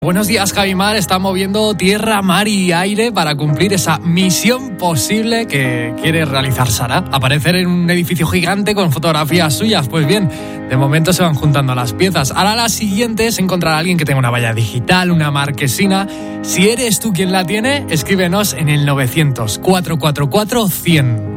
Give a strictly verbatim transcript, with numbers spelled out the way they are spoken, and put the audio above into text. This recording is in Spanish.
Buenos días, Javimar está moviendo tierra, mar y aire para cumplir esa misión posible que quiere realizar Sara. Aparecer en un edificio gigante con fotografías suyas. Pues bien, de momento se van juntando las piezas. Ahora la siguiente es encontrar a alguien que tenga una valla digital, una marquesina. Si eres tú quien la tiene, escríbenos en el novecientos, cuatrocientos cuarenta y cuatro, cien.